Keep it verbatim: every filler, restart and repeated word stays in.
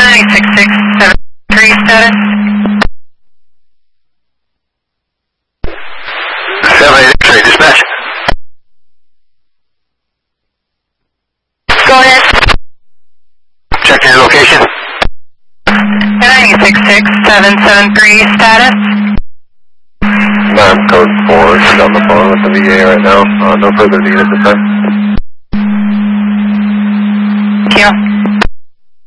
nine six six seven three status. seven eight X-ray dispatch. Go ahead. Checking your location. nine six six seven seven three status. Alarm code four, she's on the phone with the V A right now. Uh, no further need at this time.